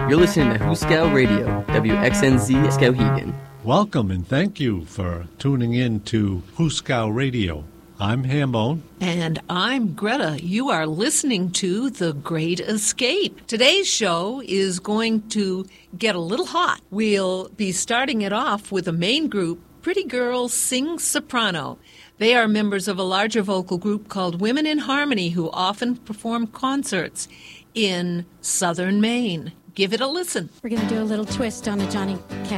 You're listening to Huskow Radio, WXNZ Skowhegan. Welcome and thank you for tuning in to Huskow Radio. I'm Hambone. And I'm Greta. You are listening to The Great Escape. Today's show is going to get a little hot. We'll be starting it off with a main group, Pretty Girls Sing Soprano. They are members of a larger vocal group called Women in Harmony, who often perform concerts in southern Maine. Give it a listen. We're going to do a little twist on a Johnny Cash